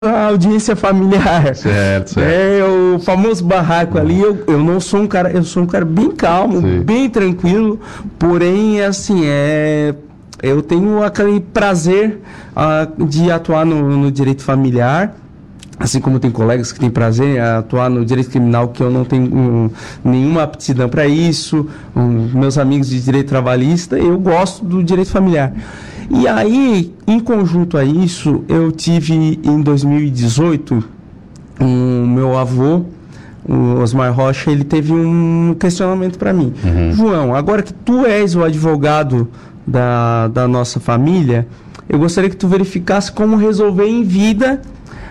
a audiência familiar. Certo. É o famoso barraco ali. Eu não sou um cara, eu sou um cara bem calmo, Sim. bem tranquilo, porém, assim, eu tenho aquele prazer de atuar no direito familiar. Assim como tem colegas que têm prazer em atuar no direito criminal, que eu não tenho nenhuma aptidão para isso, meus amigos de direito trabalhista, eu gosto do direito familiar. E aí, em conjunto a isso, eu tive em 2018, meu avô, o Osmar Rocha, ele teve um questionamento para mim. João, agora que tu és o advogado da nossa família, eu gostaria que tu verificasse como resolver em vida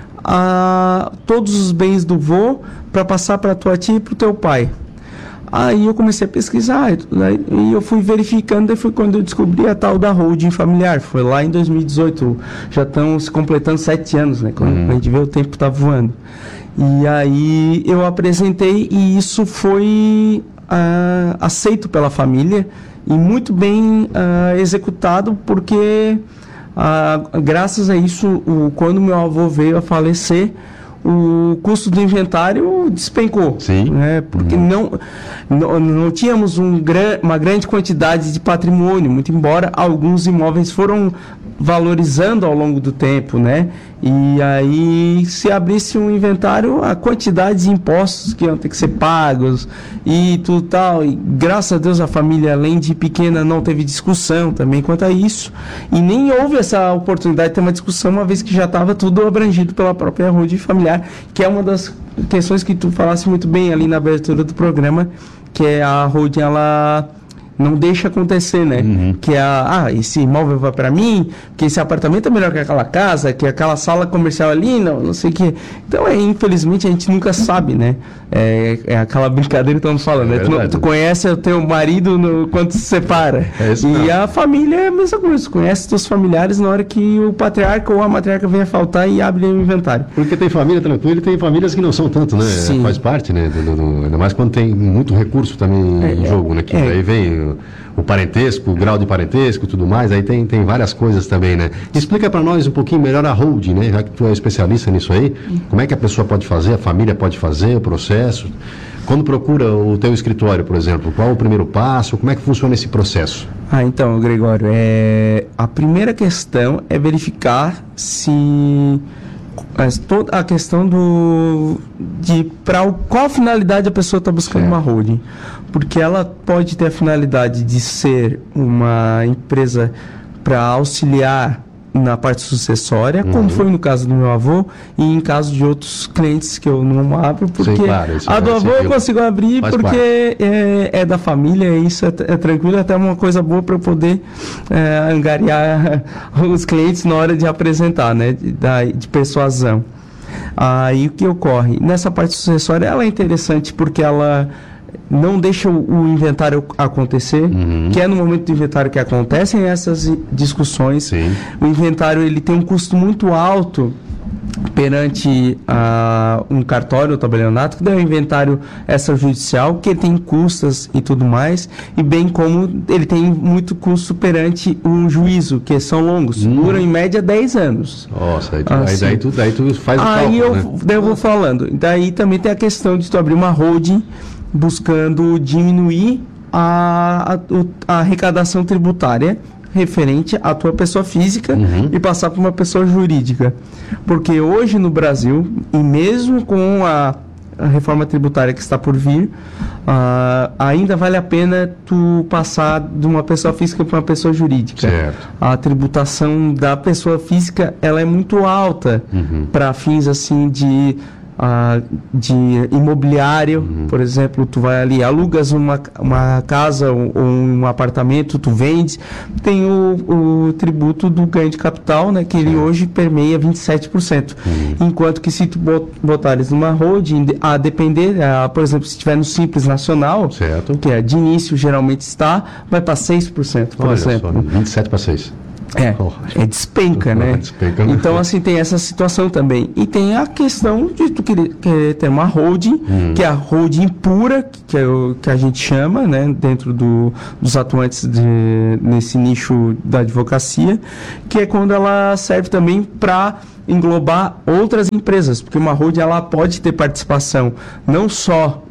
todos os bens do vô para passar para tua tia e para o teu pai. Aí eu comecei a pesquisar e eu fui verificando, e foi quando eu descobri a tal da holding familiar. Foi lá em 2018, já estão se completando 7 anos, né? Quando a gente vê, o tempo tá voando. E aí eu apresentei e isso foi aceito pela família e muito bem executado, porque graças a isso, quando meu avô veio a falecer, o custo do inventário despencou. Sim. Né? Porque não tínhamos uma grande quantidade de patrimônio, muito embora alguns imóveis foram valorizando ao longo do tempo, né? E aí, se abrisse um inventário, a quantidade de impostos que iam ter que ser pagos e tudo tal, e graças a Deus a família, além de pequena, não teve discussão também quanto a isso, e nem houve essa oportunidade de ter uma discussão, uma vez que já estava tudo abrangido pela própria holding familiar, que é uma das questões que tu falasse muito bem ali na abertura do programa, que é a holding, ela não deixa acontecer, né? Que esse imóvel vai para mim, que esse apartamento é melhor que aquela casa, que aquela sala comercial ali, não sei o quê. Então, infelizmente, a gente nunca sabe, né? É aquela brincadeira que estamos falando, né? Tu conhece o teu marido quando se separa. E a família é a mesma coisa. Tu conhece teus familiares na hora que o patriarca ou a matriarca vem a faltar e abre o inventário. Porque tem família tranquila e tem famílias que não são tanto, né? Sim. Faz parte, né? Ainda mais quando tem muito recurso também em jogo, né? Que aí vem o parentesco, o grau de parentesco e tudo mais, aí tem várias coisas também, né? Explica para nós um pouquinho melhor a holding, né? Já que tu é especialista nisso aí, como é que a pessoa pode fazer, a família pode fazer, o processo. Quando procura o teu escritório, por exemplo, qual o primeiro passo, como é que funciona esse processo? Então, Gregório, a primeira questão é verificar se toda a questão qual finalidade a pessoa está buscando uma holding. Porque ela pode ter a finalidade de ser uma empresa para auxiliar na parte sucessória, como foi no caso do meu avô e em caso de outros clientes que eu não abro, porque sim, claro, a do avô eu consigo abrir porque é da família, isso é tranquilo, até uma coisa boa para eu poder angariar os clientes na hora de apresentar, né, de persuasão. Aí o que ocorre? Nessa parte sucessória ela é interessante porque ela não deixa o inventário acontecer, que é no momento do inventário que acontecem essas discussões. Sim. O inventário ele tem um custo muito alto perante um cartório ou tabelionato, que é um inventário extrajudicial, que tem custas e tudo mais, e bem como ele tem muito custo perante um juízo, que são longos, duram em média 10 anos. Nossa, daí tu faz o cálculo, né? Daí eu vou falando. Daí também tem a questão de tu abrir uma holding buscando diminuir a arrecadação tributária referente à tua pessoa física e passar para uma pessoa jurídica. Porque hoje no Brasil, e mesmo com a reforma tributária que está por vir, ainda vale a pena tu passar de uma pessoa física para uma pessoa jurídica. Certo. A tributação da pessoa física ela é muito alta para fins assim de imobiliário, por exemplo, tu vai ali, alugas uma casa ou um apartamento, tu vendes, tem o tributo do ganho de capital, né, que ele hoje permeia 27%. Enquanto que se tu botares numa holding, a depender, por exemplo, se estiver no Simples Nacional, certo, que de início geralmente vai para 6%, por exemplo. Só, 27 para 6. Despenca, né? Despenca, então, assim, tem essa situação também. E tem a questão de tu querer ter uma holding, que é a holding pura, que é o que a gente chama, né? Dentro dos atuantes nesse nicho da advocacia, que é quando ela serve também para englobar outras empresas, porque uma holding ela pode ter participação não só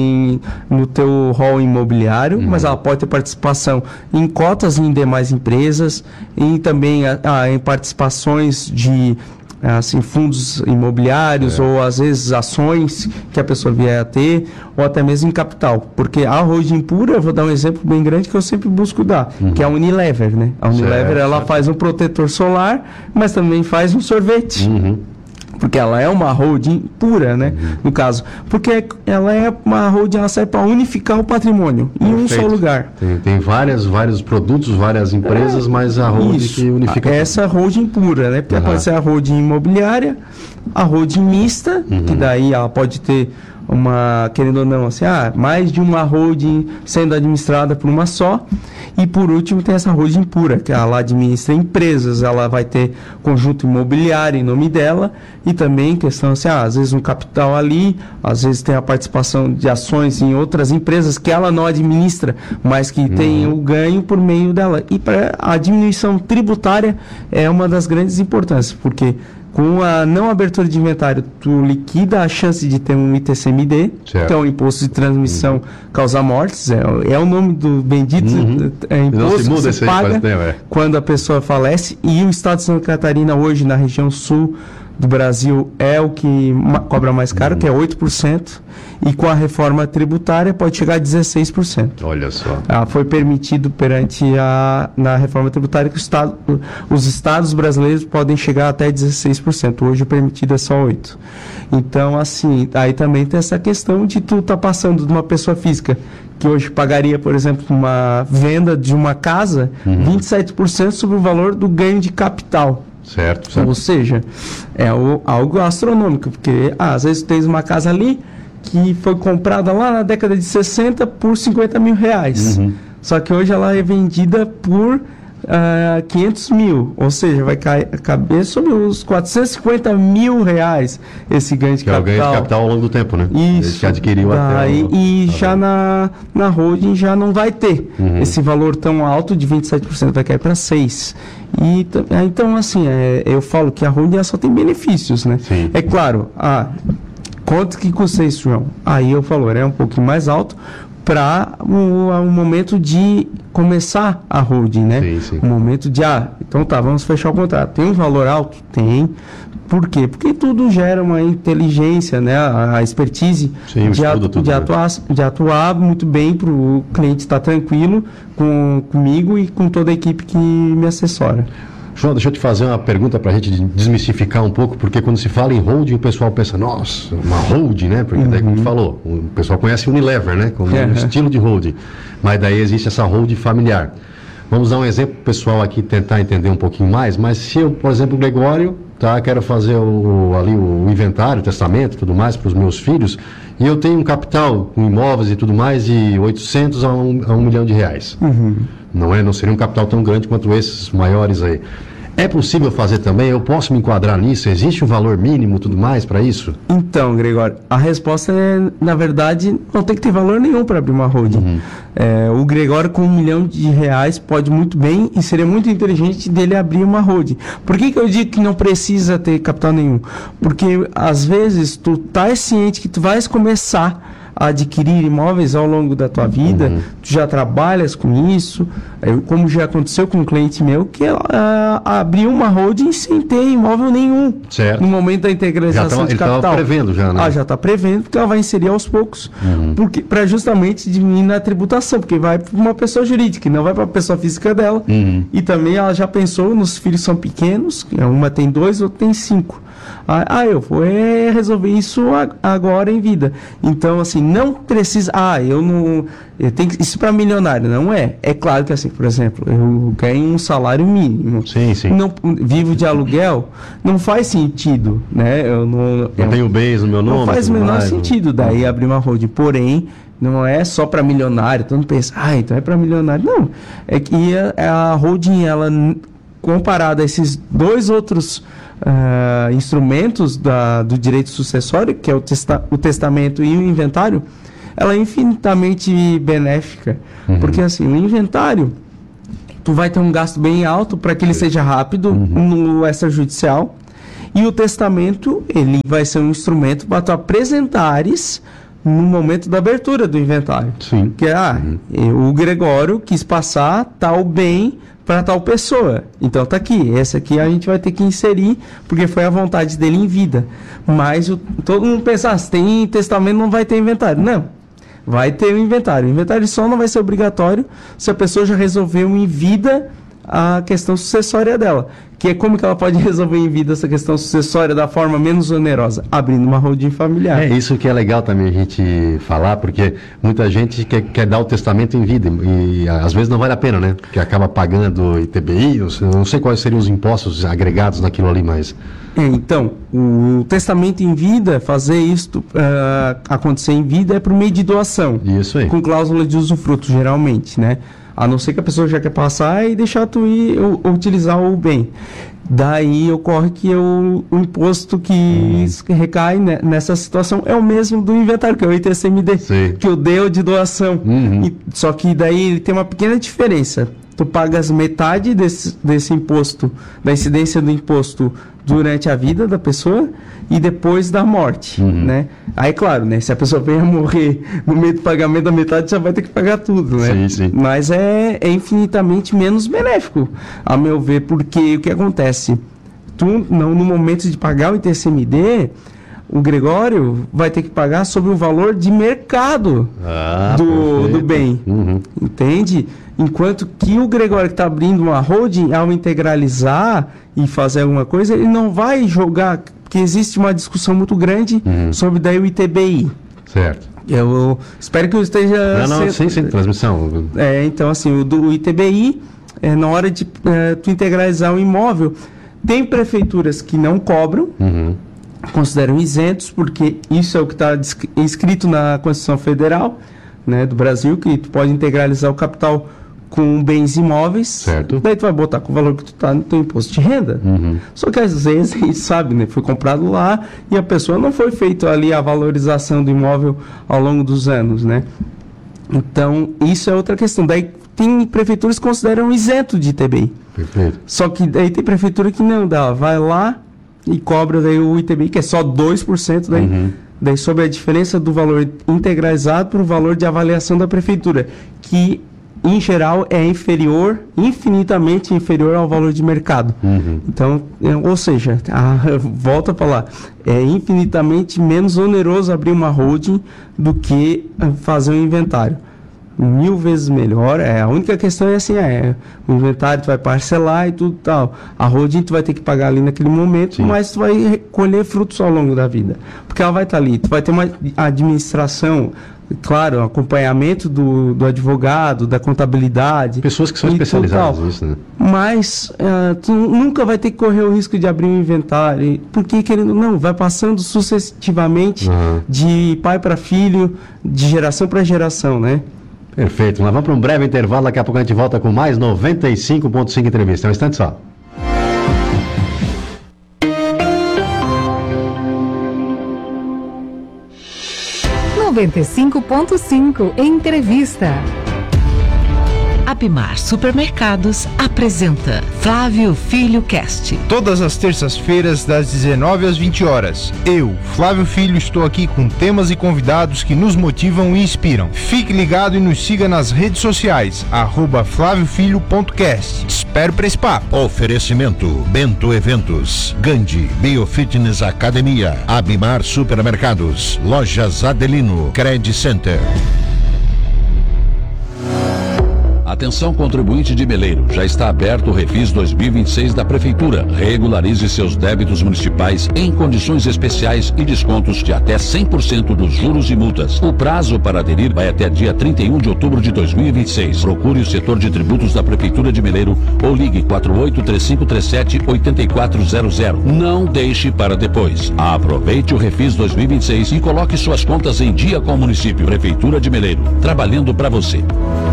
no teu rol imobiliário, mas ela pode ter participação em cotas em demais empresas e também em participações de fundos imobiliários ou às vezes ações que a pessoa vier a ter ou até mesmo em capital, porque a holding pura, eu vou dar um exemplo bem grande que eu sempre busco dar, que é a Unilever, né? A Unilever ela faz um protetor solar, mas também faz um sorvete. Porque ela é uma holding pura, né? No caso, porque ela é uma holding, ela serve para unificar o patrimônio em um só lugar. Tem vários produtos, várias empresas, mas a holding que unifica essa holding pura, né? Porque pode ser a holding imobiliária, a holding mista, que daí ela pode ter querendo ou não, assim, mais de uma holding sendo administrada por uma só. E por último tem essa holding pura, que ela administra empresas, ela vai ter conjunto imobiliário em nome dela e também questão assim, às vezes um capital ali, às vezes tem a participação de ações em outras empresas que ela não administra, mas que tem o ganho por meio dela. E para a diminuição tributária é uma das grandes importâncias, porque com a não abertura de inventário, tu liquida a chance de ter um ITCMD, que é o imposto de transmissão causa mortes, é o nome do bendito imposto que se paga quando a pessoa falece, e o estado de Santa Catarina hoje, na região sul do Brasil, é o que cobra mais caro, que é 8%, e com a reforma tributária pode chegar a 16%. Olha só. Foi permitido na reforma tributária que os estados brasileiros podem chegar até 16%. Hoje o permitido é só 8%. Então, assim, aí também tem essa questão de tu tá passando de uma pessoa física que hoje pagaria, por exemplo, uma venda de uma casa, 27% sobre o valor do ganho de capital. Certo. Ou seja, é algo astronômico, porque às vezes tens uma casa ali que foi comprada lá na década de 60 por 50 mil reais. Só que hoje ela é vendida por 500 mil, ou seja, vai caber sobre os 450 mil reais esse ganho de capital. Que é o ganho de capital ao longo do tempo, né? Isso. Desde que adquiriu já na holding já não vai ter esse valor tão alto de 27%, vai cair para 6%. Então, assim, eu falo que a holding só tem benefícios, né? Sim. É claro, quanto que custa isso, João? Aí eu falo, é um pouquinho mais alto para o momento de começar a holding, né? Sim. O momento de, então tá, vamos fechar o contrato. Tem um valor alto? Tem. Por quê? Porque tudo gera uma inteligência, né? A expertise de atuar muito bem para o cliente estar tranquilo comigo e com toda a equipe que me assessora. João, deixa eu te fazer uma pergunta para a gente desmistificar um pouco, porque quando se fala em holding, o pessoal pensa, nossa, uma holding, né? Porque daí, como tu falou, o pessoal conhece Unilever, né? Como um estilo de holding. Mas daí existe essa holding familiar. Vamos dar um exemplo pro pessoal aqui tentar entender um pouquinho mais, mas se eu, por exemplo, Gregório, quero fazer o inventário, o testamento e tudo mais para os meus filhos, e eu tenho um capital com imóveis e tudo mais de 800 a 1 milhão de reais. Não seria um capital tão grande quanto esses maiores aí. É possível fazer também? Eu posso me enquadrar nisso? Existe um valor mínimo e tudo mais para isso? Então, Gregório, a resposta é, na verdade, não tem que ter valor nenhum para abrir uma holding. O Gregório com 1 milhão de reais pode muito bem e seria muito inteligente dele abrir uma holding. Por que eu digo que não precisa ter capital nenhum? Porque, às vezes, tu tá ciente que tu vais começar a adquirir imóveis ao longo da tua vida, tu já trabalhas com isso, como já aconteceu com um cliente meu, que abriu uma holding sem ter imóvel nenhum. Certo. No momento da integralização de capital. Ele estava prevendo já, né? Já está prevendo, porque ela vai inserir aos poucos, para justamente diminuir na tributação, porque vai para uma pessoa jurídica, não vai para a pessoa física dela. E também ela já pensou, nos filhos são pequenos, uma tem 2, outra tem 5. Eu vou resolver isso agora em vida. Então, assim, não precisa... eu tenho isso para milionário, não é? É claro que, assim, por exemplo, eu ganho um salário mínimo. Sim. Não, vivo de aluguel, não faz sentido, né? Eu não tenho bens no meu nome. Não faz o menor sentido daí abrir uma holding. Porém, não é só para milionário. Todo mundo pensa, então é para milionário. Não, é que a holding, ela comparado a esses dois outros instrumentos do direito sucessório, que é o testamento e o inventário, ela é infinitamente benéfica. Porque assim, o inventário, tu vai ter um gasto bem alto para que ele seja rápido no extrajudicial, e o testamento, ele vai ser um instrumento para tu apresentares no momento da abertura do inventário. Sim. Que o Gregório quis passar tal bem para tal pessoa. Então tá aqui. Esse aqui a gente vai ter que inserir, porque foi a vontade dele em vida. Mas todo mundo pensa, se tem testamento não vai ter inventário. Não. Vai ter o inventário. O inventário só não vai ser obrigatório se a pessoa já resolveu em vida a questão sucessória dela. Que é como que ela pode resolver em vida essa questão sucessória da forma menos onerosa? Abrindo uma holding familiar. É isso que é legal também a gente falar, porque muita gente quer dar o testamento em vida e às vezes não vale a pena, né? Porque acaba pagando ITBI, eu não sei quais seriam os impostos agregados naquilo ali, mas... Então, o testamento em vida, fazer isso acontecer em vida é por meio de doação. Isso aí. Com cláusula de usufruto, geralmente, né? A não ser que a pessoa já quer passar e deixar tu ir utilizar o bem. Daí ocorre que o imposto que recai nessa situação é o mesmo do inventário, que é o ITCMD, que eu dei de doação. Só que daí ele tem uma pequena diferença. Tu pagas metade desse imposto, da incidência do imposto durante a vida da pessoa e depois da morte, né? Aí, claro, né? Se a pessoa venha morrer no meio do pagamento da metade, já vai ter que pagar tudo, né? Sim. Mas é infinitamente menos benéfico, a meu ver, porque o que acontece? No momento de pagar o ITCMD, o Gregório vai ter que pagar sobre o valor de mercado do bem, entende? Enquanto que o Gregório que está abrindo uma holding, ao integralizar e fazer alguma coisa, ele não vai jogar, porque existe uma discussão muito grande sobre daí o ITBI. Certo. Eu espero que eu esteja... Sim, transmissão. Então, assim, o ITBI, na hora de tu integralizar o imóvel, tem prefeituras que não cobram, consideram isentos, porque isso é o que está escrito na Constituição Federal, né, do Brasil, que tu pode integralizar o capital com bens imóveis, certo. Daí tu vai botar com o valor que tu tá no teu imposto de renda. Só que às vezes a gente sabe, né, foi comprado lá e a pessoa não foi feita ali a valorização do imóvel ao longo dos anos, né? Então, isso é outra questão. Daí tem prefeituras que consideram isento de ITBI. Perfeito. Só que daí tem prefeitura que não dá, vai lá e cobra daí o ITBI, que é só 2%, daí sobre a diferença do valor integralizado para o valor de avaliação da prefeitura, que em geral é inferior, infinitamente inferior ao valor de mercado. Então, ou seja, volta para lá, é infinitamente menos oneroso abrir uma holding do que fazer um inventário. 1000 vezes melhor. A única questão é assim, o inventário tu vai parcelar e tudo tal. A holding tu vai ter que pagar ali naquele momento, mas tu vai colher frutos ao longo da vida. Porque ela vai estar ali, tu vai ter uma administração, claro, acompanhamento do advogado, da contabilidade. Pessoas que são especializadas nisso, né? Mas tu nunca vai ter que correr o risco de abrir um inventário, porque querendo não, vai passando sucessivamente de pai para filho, de geração para geração, né? Perfeito. Nós vamos para um breve intervalo, daqui a pouco a gente volta com mais 95.5 entrevista. Um instante só. Entrevista. Abimar Supermercados apresenta Flávio Filho Cast. Todas as terças-feiras, das 19 às 20 horas. Eu, Flávio Filho, estou aqui com temas e convidados que nos motivam e inspiram. Fique ligado e nos siga nas redes sociais, @flaviofilho.cast. Espero para esse papo. Oferecimento: Bento Eventos, Gandhi, Biofitness Academia, Abimar Supermercados, Lojas Adelino, Credit Center. Atenção contribuinte de Meleiro, já está aberto o Refis 2026 da Prefeitura. Regularize seus débitos municipais em condições especiais e descontos de até 100% dos juros e multas. O prazo para aderir vai até dia 31 de outubro de 2026. Procure o setor de tributos da Prefeitura de Meleiro ou ligue 483537-8400. Não deixe para depois. Aproveite o Refis 2026 e coloque suas contas em dia com o município. Prefeitura de Meleiro, trabalhando para você.